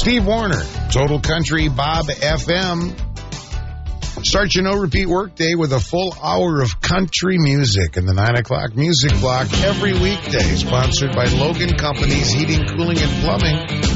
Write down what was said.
Steve Warner, Total Country, Bob FM. Start your no-repeat workday with a full hour of country music in the 9 o'clock music block every weekday. Sponsored by Logan Companies, Heating, Cooling, and Plumbing.